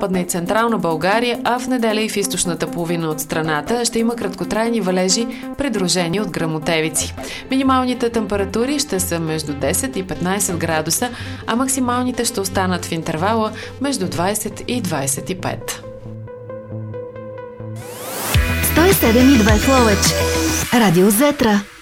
Западна и Централна България, а в неделя и в източната половина от страната ще има краткотрайни валежи, придружени от гръмотевици. Минималните температури ще са между 10 и 15 градуса, а максималните ще останат в интервала между 20 и 25. 107,2 в Ловеч. Радио Зетра.